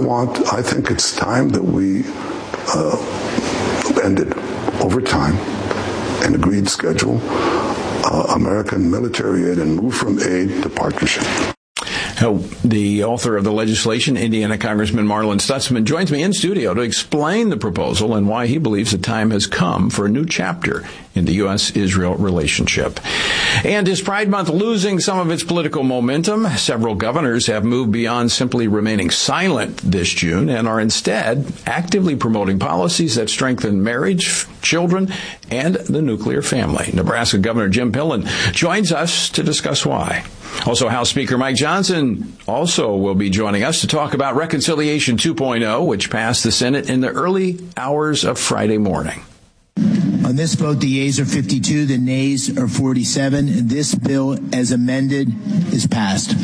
I think it's time that we end it over time, an agreed schedule, American military aid and move from aid to partnership. The author of the legislation, Indiana Congressman Marlin Stutzman, joins me in studio to explain the proposal and why he believes the time has come for a new chapter in the U.S.-Israel relationship. And is Pride Month losing some of its political momentum? Several governors have moved beyond simply remaining silent this June and are instead actively promoting policies that strengthen marriage, children, and the nuclear family. Nebraska Governor Jim Pillen joins us to discuss why. Also, House Speaker Mike Johnson also will be joining us to talk about Reconciliation 2.0, which passed the Senate in the early hours of Friday morning. On this vote, the yeas are 52, the nays are 47. This bill, as amended, is passed.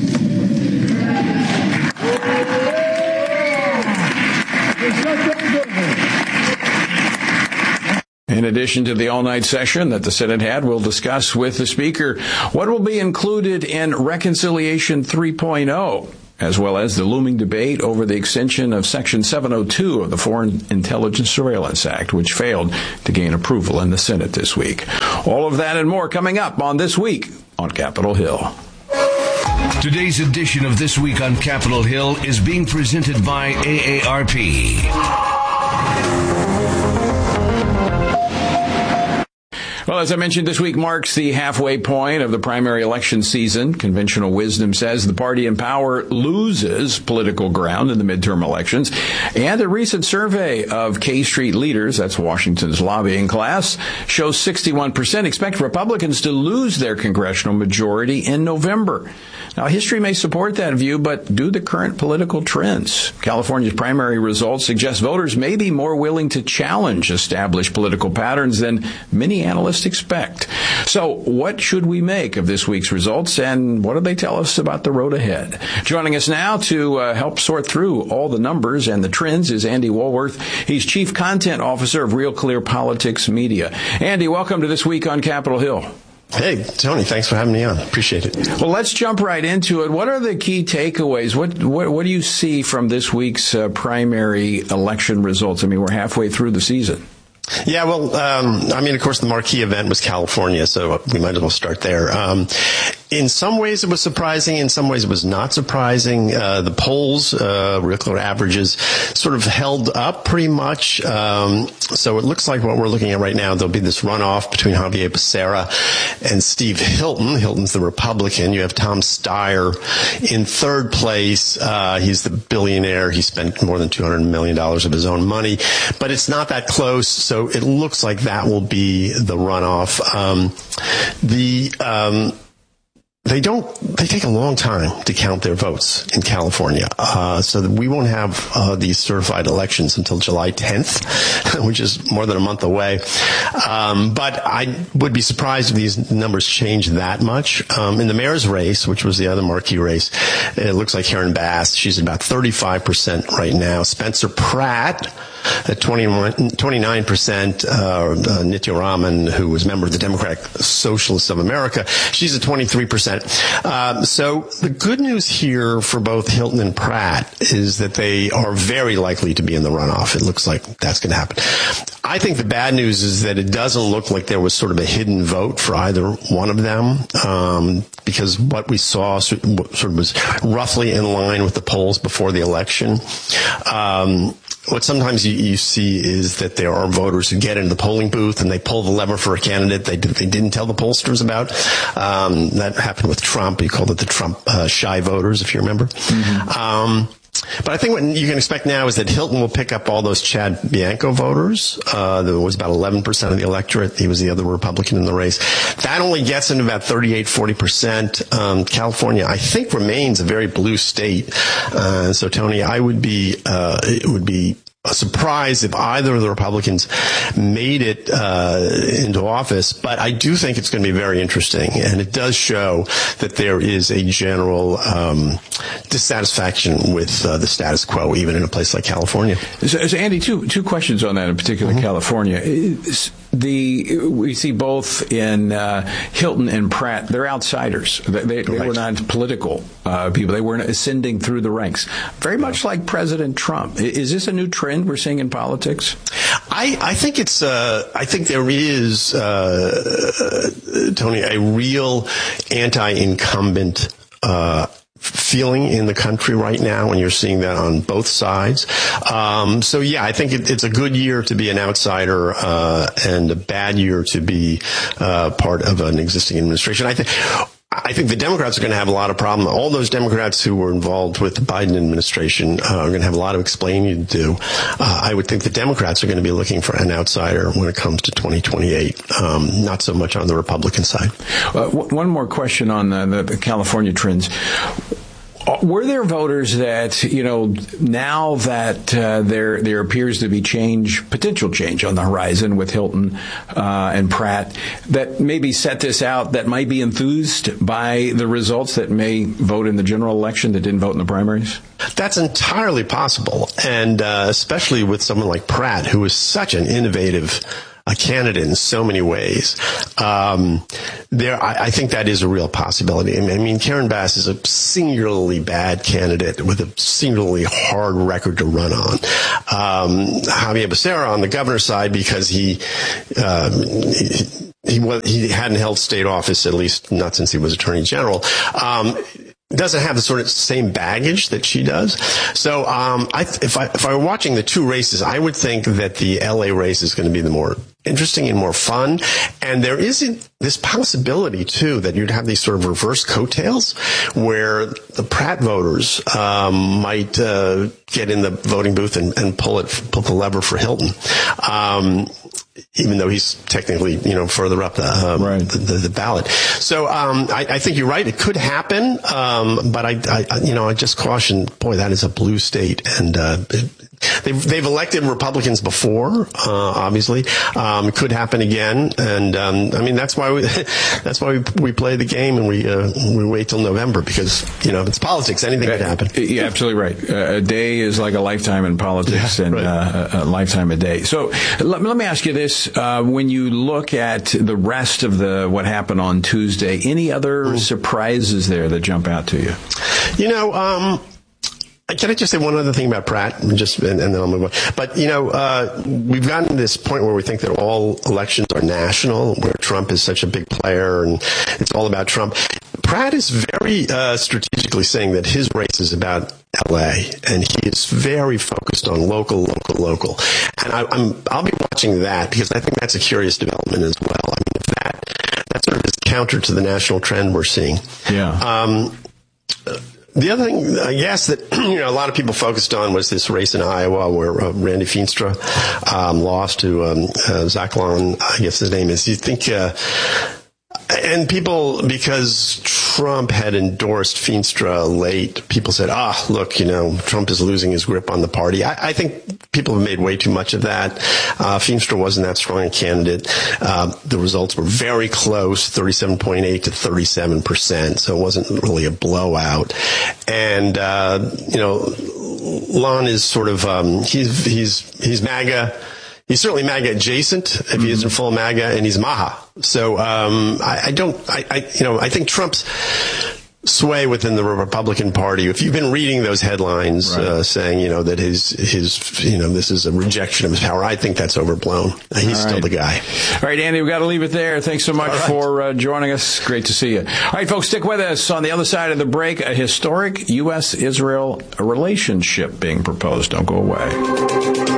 In addition to the all-night session that the Senate had, we'll discuss with the Speaker what will be included in Reconciliation 3.0, as well as the looming debate over the extension of Section 702 of the Foreign Intelligence Surveillance Act, which failed to gain approval in the Senate this week. All of that and more coming up on This Week on Capitol Hill. Today's edition of This Week on Capitol Hill is being presented by AARP. Well, as I mentioned, this week marks the halfway point of the primary election season. Conventional wisdom says the party in power loses political ground in the midterm elections. And a recent survey of K Street leaders, that's Washington's lobbying class, shows 61% expect Republicans to lose their congressional majority in November. Now, history may support that view, but do the current political trends? California's primary results suggest voters may be more willing to challenge established political patterns than many analysts expect. So what should we make of this week's results, and what do they tell us about the road ahead? Joining us now to help sort through all the numbers and the trends is Andy Woolworth. He's Chief Content Officer of Real Clear Politics Media. Andy, welcome to This Week on Capitol Hill. Hey, Tony, thanks for having me on. Appreciate it. Well, let's jump right into it. What are the key takeaways? What do you see from this week's primary election results? I mean, we're halfway through the season. Yeah, well, of course, the marquee event was California, so we might as well start there. In some ways, it was surprising. In some ways, it was not surprising. The polls, Real Clear averages, sort of held up pretty much. So it looks like what we're looking at right now, there'll be this runoff between Javier Becerra and Steve Hilton. Hilton's the Republican. You have Tom Steyer in third place. He's the billionaire. He spent more than $200 million of his own money. But it's not that close, so it looks like that will be the runoff. They take a long time to count their votes in California. So that we won't have these certified elections until July 10th, which is more than a month away. But I would be surprised if these numbers change that much. In the mayor's race, which was the other marquee race, it looks like Karen Bass, she's about 35% right now. Spencer Pratt at 29%, Nitya Raman, who was a member of the Democratic Socialists of America, she's at 23%. So the good news here for both Hilton and Pratt is that they are very likely to be in the runoff. It looks like that's going to happen. I think the bad news is that it doesn't look like there was sort of a hidden vote for either one of them, because what we saw sort of was roughly in line with the polls before the election. What sometimes you see is that there are voters who get into the polling booth and they pull the lever for a candidate they didn't tell the pollsters about. That happened with Trump. He called it the Trump shy voters, if you remember. Mm-hmm. But I think what you can expect now is that Hilton will pick up all those Chad Bianco voters. There was about 11% of the electorate. He was the other Republican in the race. That only gets into about 38-40%. California, I think, remains a very blue state. So, Tony, it would be a surprise if either of the Republicans made it into office, but I do think it's going to be very interesting, and it does show that there is a general dissatisfaction with the status quo, even in a place like California. So Andy, two questions on that, in particular, California. we see both in Hilton and Pratt, they're outsiders. They were not political people. They weren't ascending through the ranks. Very much like President Trump. Is this a new trend we're seeing in politics? I think it's. I think there is, Tony, a real anti-incumbent feeling in the country right now, and you're seeing that on both sides. So yeah, I think it's a good year to be an outsider and a bad year to be part of an existing administration. I think the Democrats are going to have a lot of problem. All those Democrats who were involved with the Biden administration are going to have a lot of explaining to do. I would think the Democrats are going to be looking for an outsider when it comes to 2028, not so much on the Republican side. One more question on the California trends. Were there voters that, now that there appears to be potential change on the horizon with Hilton and Pratt, that maybe set this out, that might be enthused by the results, that may vote in the general election that didn't vote in the primaries? That's entirely possible, and especially with someone like Pratt, who is such an innovative a candidate in so many ways. I think that is a real possibility. I mean, Karen Bass is a singularly bad candidate with a singularly hard record to run on. Javier Becerra on the governor's side, because he hadn't held state office, at least not since he was attorney general. Doesn't have the sort of same baggage that she does. So, if I were watching the two races, I would think that the LA race is going to be the more interesting and more fun. And there isn't this possibility too that you'd have these sort of reverse coattails where the Pratt voters, might, get in the voting booth and pull the lever for Hilton. Even though he's technically, further up the ballot. So, I think you're right. It could happen. But I just caution, boy, that is a blue state. And, they've elected Republicans before, obviously. It could happen again. And, that's why we play the game and we wait till November because, it's politics. Anything could happen. You're absolutely right. A day is like a lifetime in politics and a lifetime a day. So let me ask you this. When you look at the rest of what happened on Tuesday, any other surprises there that jump out to you? Can I just say one other thing about Pratt, and then I'll move on? But we've gotten to this point where we think that all elections are national, where Trump is such a big player, and it's all about Trump. Pratt is very strategically saying that his race is about L.A., and he is very focused on local. And I'll be watching that because I think that's a curious development as well. I mean, that sort of is counter to the national trend we're seeing. Yeah. The other thing, I guess, that a lot of people focused on was this race in Iowa where Randy Feenstra lost to Zachlon, I guess his name is. You think, and people, because Trump had endorsed Feenstra late, people said, look, Trump is losing his grip on the party. I think people have made way too much of that. Feenstra wasn't that strong a candidate. The results were very close, 37.8 to 37%, so it wasn't really a blowout. And, Lon is sort of, he's MAGA. He's certainly MAGA adjacent if he isn't full MAGA, and he's Maha. So, I think Trump's sway within the Republican Party, if you've been reading those headlines, saying, that his this is a rejection of his power, I think that's overblown. He's still the guy. All right, Andy, we've got to leave it there. Thanks so much for joining us. Great to see you. All right, folks, stick with us. On the other side of the break, a historic U.S.-Israel relationship being proposed. Don't go away.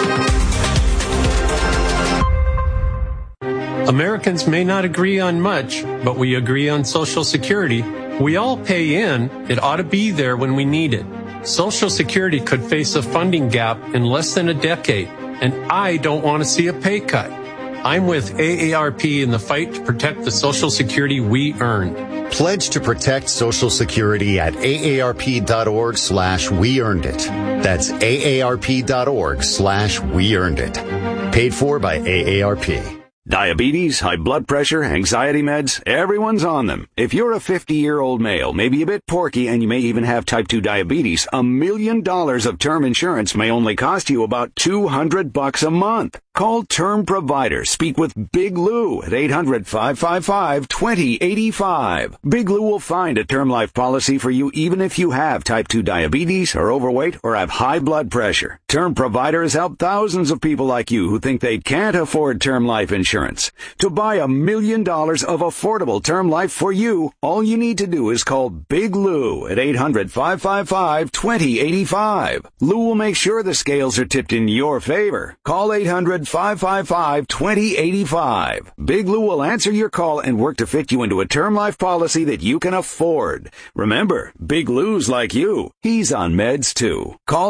Americans may not agree on much, but we agree on Social Security. We all pay in. It ought to be there when we need it. Social Security could face a funding gap in less than a decade, and I don't want to see a pay cut. I'm with AARP in the fight to protect the Social Security we earned. Pledge to protect Social Security at aarp.org/weearnedit. That's aarp.org/weearnedit. Paid for by AARP. Diabetes, high blood pressure, anxiety meds, everyone's on them. If you're a 50-year-old male, maybe a bit porky, and you may even have type 2 diabetes, $1 million of term insurance may only cost you about $200 a month. Call Term Provider. Speak with Big Lou at 800-555-2085. Big Lou will find a term life policy for you even if you have type 2 diabetes, are overweight, or have high blood pressure. Term Provider has helped thousands of people like you who think they can't afford term life insurance. To buy $1 million of affordable term life for you, all you need to do is call Big Lou at 800-555-2085. Lou will make sure the scales are tipped in your favor. Call 800-555-2085. Big Lou will answer your call and work to fit you into a term life policy that you can afford. Remember, Big Lou's like you. He's on meds too. Call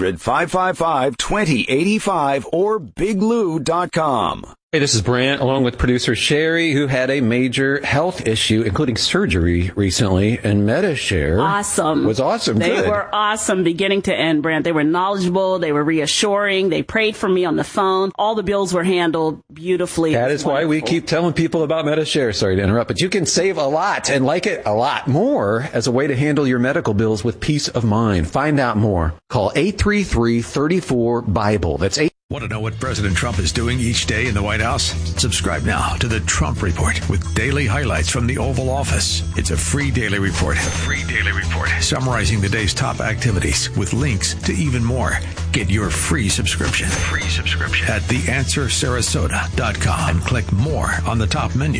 800-555-2085 or biglou.com. Hey, this is Brant, along with producer Sherry, who had a major health issue, including surgery recently, and MediShare was awesome. They were awesome beginning to end, Brant. They were knowledgeable. They were reassuring. They prayed for me on the phone. All the bills were handled beautifully. That is why we keep telling people about MediShare. Sorry to interrupt, but you can save a lot and like it a lot more as a way to handle your medical bills with peace of mind. Find out more. Call 833-34-BIBLE. That's 8. Want to know what President Trump is doing each day in the White House? Subscribe now to the Trump Report with daily highlights from the Oval Office. It's a free daily report. Summarizing the day's top activities with links to even more. Get your free subscription. At theanswersarasota.com and click more on the top menu.